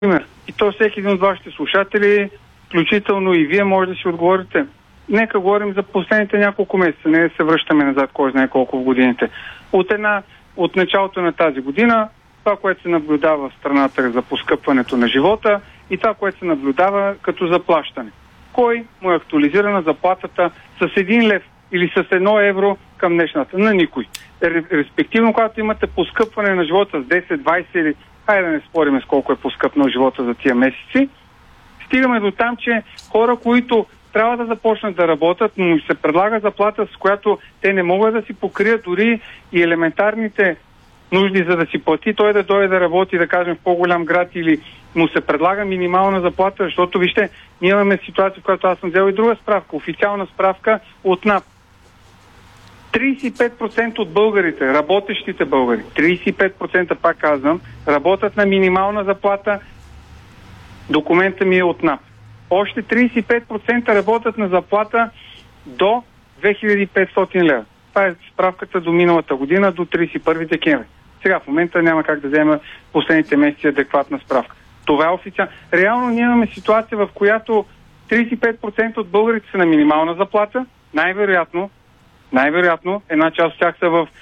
пример. И то всеки един от вашите слушатели, включително и вие, може да си отговорите. Нека говорим за последните няколко месеца, не да се връщаме назад, кой знае колко в годините. От началото на тази година, това, което се наблюдава в страната за поскъпването на живота и това, което се наблюдава като заплащане. Кой му е актуализирана заплатата с 1 лев или с 1 евро към днешната? На никой. Респективно, когато имате поскъпване на живота с 10, 20 или хайде да не спориме с колко е поскъпнал живота за тия месеци, стигаме до там, че хора, които трябва да започнат да работят, но се предлага заплата, с която те не могат да си покрият дори и елементарните нужди, за да си плати, той да дойде да работи, да кажем, в по-голям град, или му се предлага минимална заплата, защото, вижте, ние имаме ситуация, в която аз съм взел и друга справка, официална справка от НАП. 35% от българите, работещите българи, 35%, пак казвам, работят на минимална заплата. Документа ми е от НАП. Още 35% работят на заплата до 2500 лева. Това е справката до миналата година, до 31 декември. Сега в момента няма как да взема последните месеци адекватна справка. Това е официално. Реално ние имаме ситуация, в която 35% от българите са на минимална заплата. Най-вероятно, една част от тях са в